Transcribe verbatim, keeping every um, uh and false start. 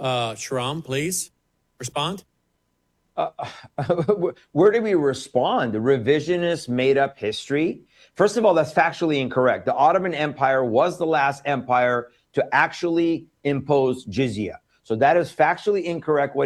Uh, Shahram, please respond. Uh, where do we respond? The revisionist made up history? First of all, that's factually incorrect. The Ottoman Empire was the last empire to actually impose jizya. So that is factually incorrect. What